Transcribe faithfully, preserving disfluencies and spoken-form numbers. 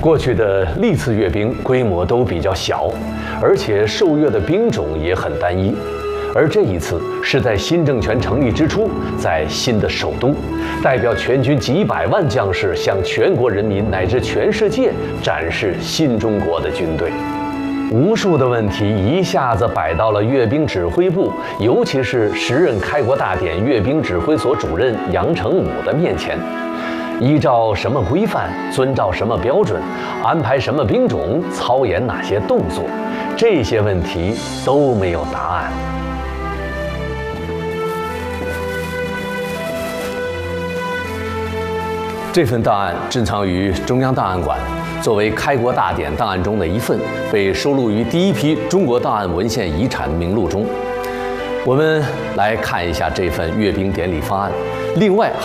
过去的历次阅兵规模都比较小，而且受阅的兵种也很单一。而这一次是在新政权成立之初，在新的首都，代表全军几百万将士向全国人民乃至全世界展示新中国的军队。无数的问题一下子摆到了阅兵指挥部，尤其是时任开国大典阅兵指挥所主任杨成武的面前。依照什么规范，遵照什么标准，安排什么兵种，操演哪些动作，这些问题都没有答案。这份档案珍藏于中央档案馆，作为开国大典档案中的一份，被收录于第一批中国档案文献遗产名录中。我们来看一下这份阅兵典礼方案。另外